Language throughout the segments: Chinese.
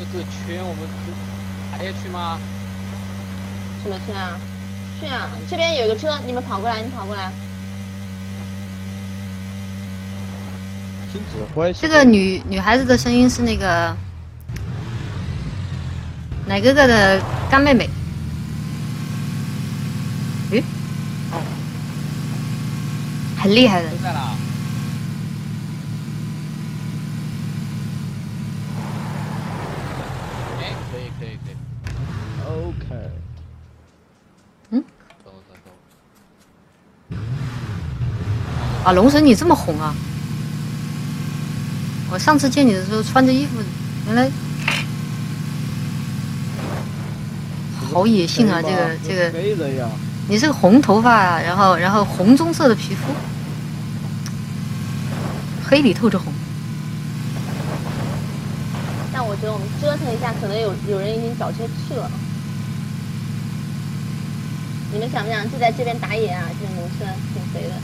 这个圈我们还要去吗？ 什么去啊？去啊！这边有一个车，你们跑过来，你跑过来。 听指挥。 这个女孩子的声音是那个奶哥哥的干妹妹。诶，很厉害的。 在哪？哎，可以。 OK。 嗯。 走。 啊，龙神你这么红啊！我上次见你的时候穿着衣服，原来好野性啊！这个， 黑人呀！ 你是个红头发啊，然后红棕色的皮肤，黑里透着红。 但我觉得我们折腾一下，可能有人已经找车去了。你们想不想就在这边打野啊？这边龙生挺肥的。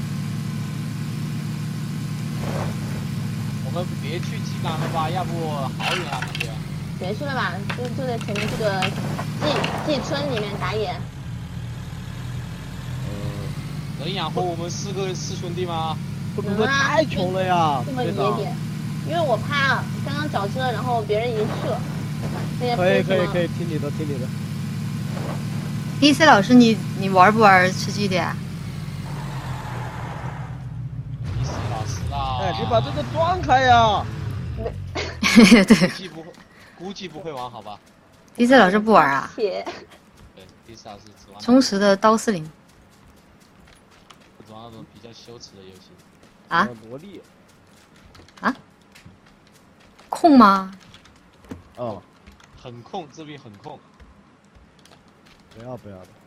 我们别去基港了吧，要不好远啊，感觉。 别去了吧，就在前面这个季村里面打野。 能养活我们四兄弟吗？ 能啊， 太穷了呀！ 这么野点，因为我怕刚刚找车，然后别人已经去了。 可以，听你的。 DC 老师，你玩不玩吃鸡的呀 DC 老师啊！ 哎，你把这个断开呀！ 对。 估计不会玩，好吧 DC 老师不玩啊？ 对 ，DC 老师只玩忠实的刀司令。 只玩那种比较羞耻的游戏。 啊？ 萝莉。 啊？控吗？ 哦。 很控，这边很控。 不要的。